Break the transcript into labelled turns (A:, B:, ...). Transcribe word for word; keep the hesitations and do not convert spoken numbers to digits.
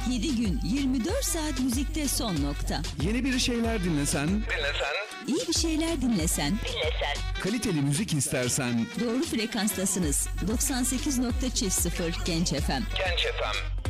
A: yedi gün yirmi dört saat müzikte son nokta.
B: Yeni bir şeyler dinlesen,
C: Dinlesen,
A: İyi bir şeyler dinlesen,
C: dinlesen.
B: kaliteli müzik istersen,
A: doğru frekanstasınız. doksan sekiz nokta sıfır Genç F M.
C: Genç F M.